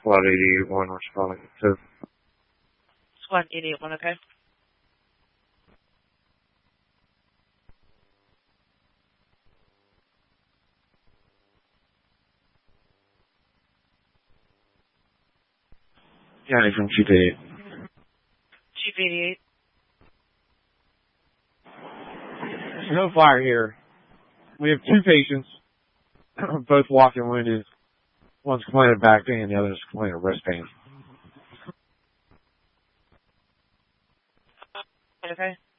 Squad 881 responding to. Squad 881, okay. Johnny from Chief 88. Chief 88. There's no fire here. We have two patients, both walking wounded. One's complaining of back pain, the other's complaining of wrist pain. Okay.